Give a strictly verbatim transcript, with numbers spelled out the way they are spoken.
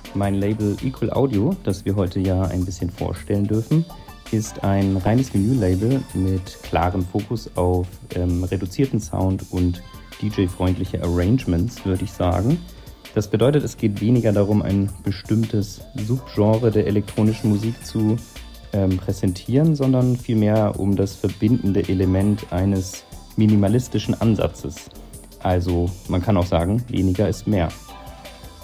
Mein Label Equal Audio, das wir heute ja ein bisschen vorstellen dürfen, ist ein reines Vinyl-Label mit klarem Fokus auf ähm, reduzierten Sound und D J-freundliche Arrangements, würde ich sagen. Das bedeutet, es geht weniger darum, ein bestimmtes Subgenre der elektronischen Musik zu ähm, präsentieren, sondern vielmehr um das verbindende Element eines minimalistischen Ansatzes. Also man kann auch sagen, weniger ist mehr.